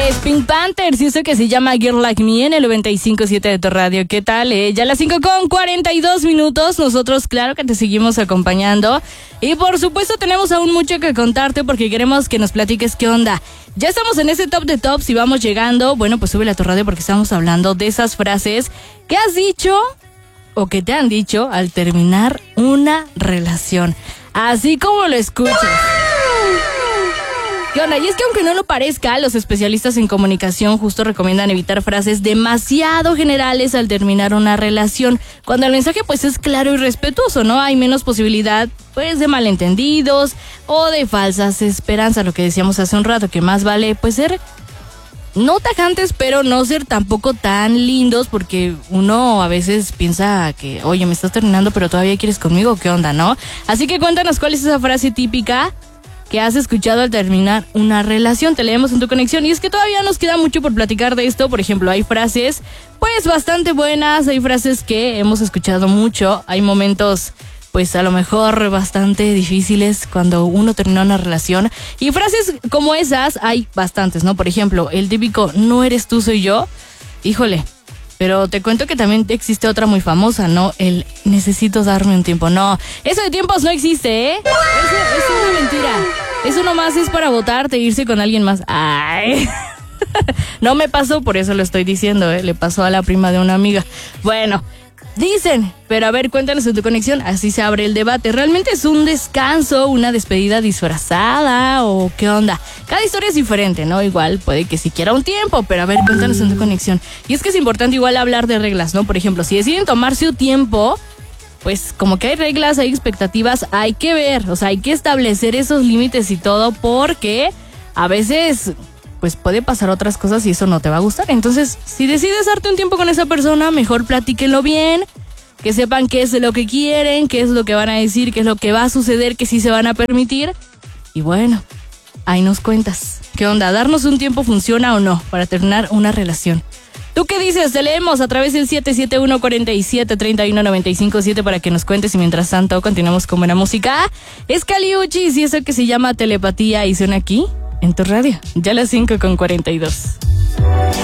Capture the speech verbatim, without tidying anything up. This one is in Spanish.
es Pink Panthers y eso que se llama Girl Like Me en el noventa y cinco punto siete de tu radio. ¿Qué tal? Eh? Ya a las cinco con cuarenta y dos minutos. Nosotros, claro que te seguimos acompañando. Y por supuesto, tenemos aún mucho que contarte porque queremos que nos platiques qué onda. Ya estamos en ese top de tops y vamos llegando. Bueno, pues súbele a tu radio porque estamos hablando de esas frases que has dicho o que te han dicho al terminar una relación. Así como lo escuchas. ¿Qué onda? Y es que aunque no lo parezca, los especialistas en comunicación justo recomiendan evitar frases demasiado generales al terminar una relación, cuando el mensaje pues es claro y respetuoso, ¿no? Hay menos posibilidad pues de malentendidos o de falsas esperanzas, lo que decíamos hace un rato, que más vale pues ser no tajantes, pero no ser tampoco tan lindos, porque uno a veces piensa que, oye, me estás terminando, pero todavía quieres conmigo, ¿qué onda, no? Así que cuéntanos cuál es esa frase típica que has escuchado al terminar una relación. Te leemos en tu conexión. Y es que todavía nos queda mucho por platicar de esto. Por ejemplo, hay frases pues bastante buenas, hay frases que hemos escuchado mucho, hay momentos pues a lo mejor bastante difíciles cuando uno termina una relación. Y frases como esas hay bastantes, ¿no? Por ejemplo, el típico no eres tú, soy yo. Híjole, pero te cuento que también existe otra muy famosa, ¿no? El necesito darme un tiempo. No, eso de tiempos no existe, ¿eh? Eso es una mentira. Eso nomás es para votarte e irse con alguien más. Ay. No me pasó, por eso lo estoy diciendo, ¿eh? Le pasó a la prima de una amiga. Bueno, dicen, pero a ver, cuéntanos en tu conexión, así se abre el debate. ¿Realmente es un descanso, una despedida disfrazada o qué onda? Cada historia es diferente, ¿no? Igual puede que si quiera un tiempo, pero a ver, cuéntanos en tu conexión. Y es que es importante igual hablar de reglas, ¿no? Por ejemplo, si deciden tomarse un tiempo, pues como que hay reglas, hay expectativas, hay que ver, o sea, hay que establecer esos límites y todo, porque a veces pues puede pasar otras cosas y eso no te va a gustar. Entonces, si decides darte un tiempo con esa persona, mejor platíquenlo bien, que sepan qué es lo que quieren, qué es lo que van a decir, qué es lo que va a suceder, que sí se van a permitir. Y bueno, ahí nos cuentas. ¿Qué onda? ¿Darnos un tiempo funciona o no para terminar una relación? ¿Tú qué dices? Te leemos a través del siete siete uno, cuatro siete, tres uno, nueve cinco siete para que nos cuentes y mientras tanto continuamos con buena música. Es Caliuchis y eso que se llama Telepatía y suena aquí en tu radio. Ya a las cinco con cuarenta y dos.